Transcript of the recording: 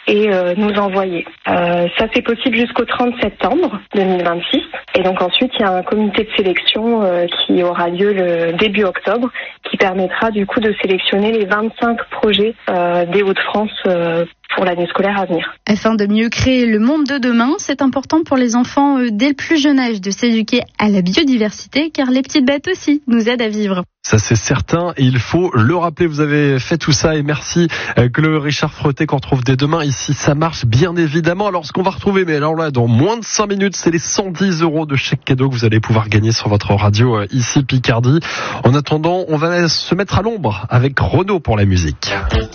et nous envoyer. Ça, c'est possible jusqu'au 30 septembre 2026. Et donc ensuite, il y a un comité de sélection qui aura lieu le début octobre, qui permettra du coup de sélectionner les 25 projets des Hauts-de-France pour l'année scolaire à venir. Afin de mieux créer le monde de demain, c'est important pour les enfants dès le plus jeune âge de s'éduquer à la biodiversité, car les petites bêtes aussi nous aident à vivre. Ça c'est certain et il faut le rappeler, vous avez fait tout ça et merci Chloé Richard Freté qu'on retrouve dès demain ici, ça marche bien évidemment. Alors ce qu'on va retrouver, mais alors là dans moins de 5 minutes, c'est les 110 € de chèque cadeau que vous allez pouvoir gagner sur votre radio ici Picardie. En attendant, on va se mettre à l'ombre avec Renaud pour la musique.